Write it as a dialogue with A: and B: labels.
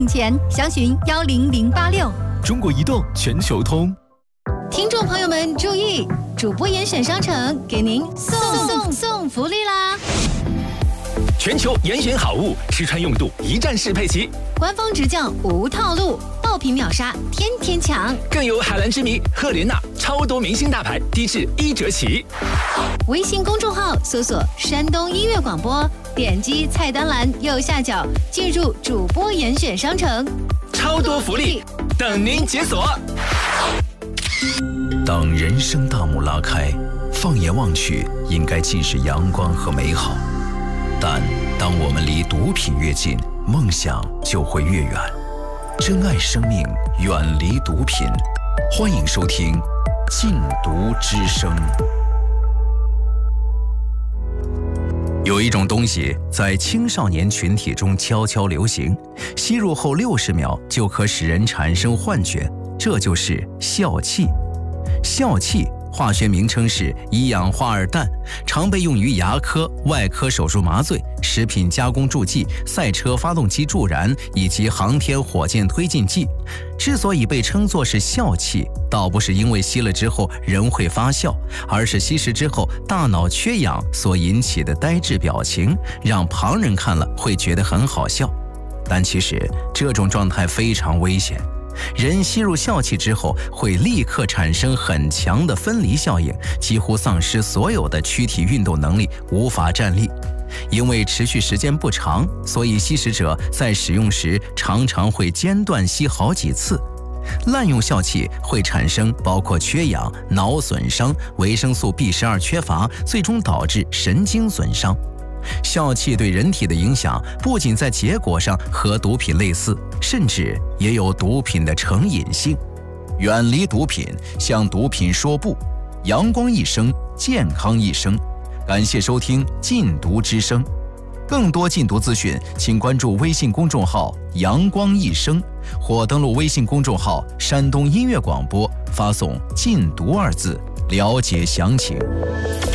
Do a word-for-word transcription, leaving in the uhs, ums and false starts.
A: 前详询幺零零八六。
B: 中国移动全球通。
A: 听众朋友们注意，主播严选商城给您送送送福利啦！
B: 全球严选好物，吃穿用度一站式配齐，
A: 官方直降无套路，爆品秒杀天天抢，
B: 更有海蓝之谜、赫莲娜超多明星大牌，低至一折起。
A: 微信公众号搜索山东音乐广播，点击菜单栏右下角进入主播严选商城，
B: 超多福利等您解锁。
C: 当人生大幕拉开，放眼望去，应该尽是阳光和美好。但当我们离毒品越近，梦想就会越远。珍爱生命，远离毒品。欢迎收听《禁毒之声》。有一种东西在青少年群体中悄悄流行，吸入后六十秒就可使人产生幻觉，这就是笑气。笑气化学名称是一氧化二氮，常被用于牙科、外科手术麻醉、食品加工助剂、赛车发动机助燃以及航天火箭推进剂。之所以被称作是笑气，倒不是因为吸了之后人会发笑，而是吸食之后大脑缺氧所引起的呆滞表情，让旁人看了会觉得很好笑。但其实这种状态非常危险。人吸入笑气之后，会立刻产生很强的分离效应，几乎丧失所有的躯体运动能力，无法站立。因为持续时间不长，所以吸食者在使用时常常会间断吸好几次。滥用笑气会产生包括缺氧、脑损伤、维生素 B 十二 缺乏，最终导致神经损伤。笑气对人体的影响不仅在结果上和毒品类似，甚至也有毒品的成瘾性。远离毒品，向毒品说不。阳光一生，健康一生。感谢收听禁毒之声。更多禁毒资讯，请关注微信公众号阳光一生，或登录微信公众号山东音乐广播，发送禁毒二字了解详情。